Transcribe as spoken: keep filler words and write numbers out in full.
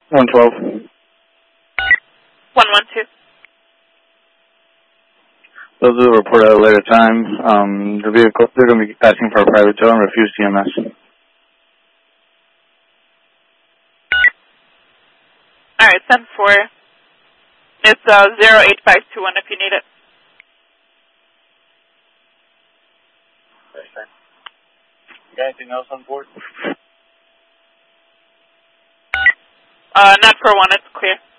one twelve. one one two. They'll do a report at a later time. Um, the vehicle, they're going to be asking for a private tow and refuse T M S. All right, ten four. It's uh, zero eight five two one if you need it. Got anything else on board? Uh, not for one, it's clear.